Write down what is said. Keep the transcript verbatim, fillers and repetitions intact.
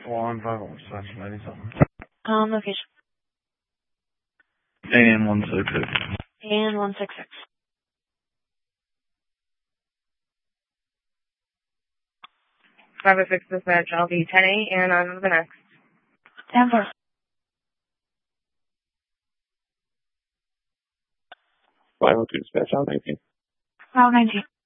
One five one slash ninety something. Um, location. And one six six. And one six six. five oh six dispatch, I'll be ten eight and on to the next. ten four. five oh two dispatch, I'll nineteen. Route nineteen.